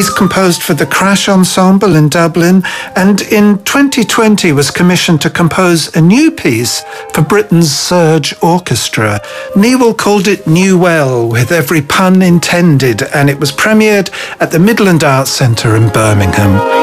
He's composed for the Crash Ensemble in Dublin, and in 2020 was commissioned to compose a new piece for Britain's Surge Orchestra. Newell called it New Well, with every pun intended, and it was premiered at the Midland Arts Centre in Birmingham.